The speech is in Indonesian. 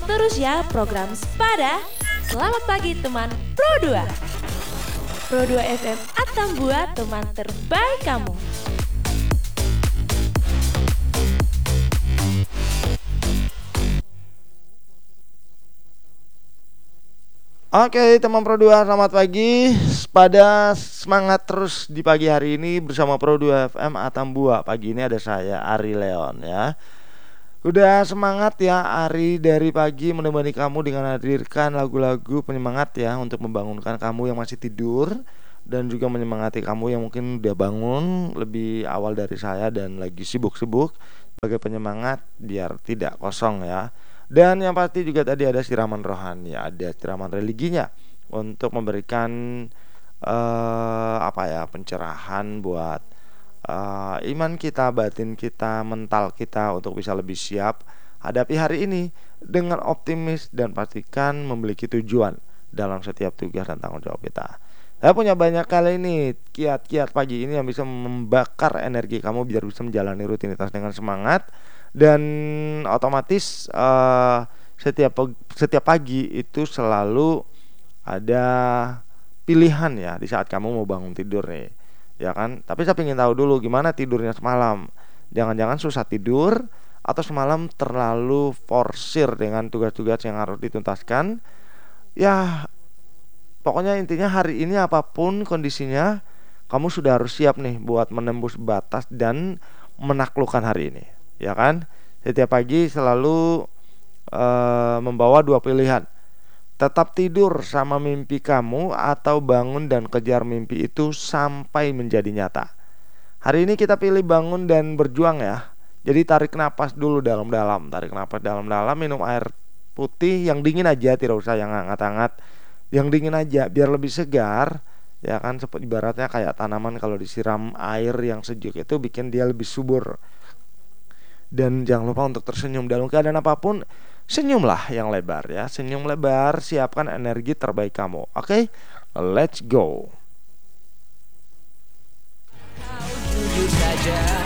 Simak terus ya program Sepada. Selamat pagi teman Pro 2. Pro 2 FM Atambua, teman terbaik kamu. Oke teman Pro 2, selamat pagi. Pada semangat terus di pagi hari ini bersama Pro 2 FM Atambua. Pagi ini ada saya Ari Leon ya. Udah semangat ya Ari dari pagi menemani kamu dengan hadirkan lagu-lagu penyemangat ya, untuk membangunkan kamu yang masih tidur, dan juga menyemangati kamu yang mungkin udah bangun lebih awal dari saya dan lagi sibuk-sibuk, sebagai penyemangat biar tidak kosong ya. Dan yang pasti juga tadi ada siraman rohani, ada siraman religinya untuk memberikan pencerahan buat iman kita, batin kita, mental kita untuk bisa lebih siap hadapi hari ini dengan optimis dan pastikan memiliki tujuan dalam setiap tugas dan tanggung jawab kita. Saya punya banyak kali ini kiat-kiat pagi ini yang bisa membakar energi kamu biar bisa menjalani rutinitas dengan semangat. Dan otomatis setiap pagi itu selalu ada pilihan ya di saat kamu mau bangun tidur nih, ya kan? Tapi saya ingin tahu dulu gimana tidurnya semalam. Jangan-jangan susah tidur atau semalam terlalu forsir dengan tugas-tugas yang harus dituntaskan. Ya, pokoknya intinya hari ini apapun kondisinya, kamu sudah harus siap nih buat menembus batas dan menaklukkan hari ini. Ya kan, setiap pagi selalu membawa dua pilihan: tetap tidur sama mimpi kamu, atau bangun dan kejar mimpi itu sampai menjadi nyata. Hari ini kita pilih bangun dan berjuang ya. Jadi tarik napas dulu dalam-dalam, tarik napas dalam-dalam, minum air putih yang dingin aja, tidak usah yang hangat-hangat, yang dingin aja biar lebih segar. Ya kan, seperti ibaratnya kayak tanaman kalau disiram air yang sejuk itu bikin dia lebih subur. Dan jangan lupa untuk tersenyum dalam keadaan apapun. Senyumlah yang lebar ya, senyum lebar, siapkan energi terbaik kamu. Oke, let's go. Jujur saja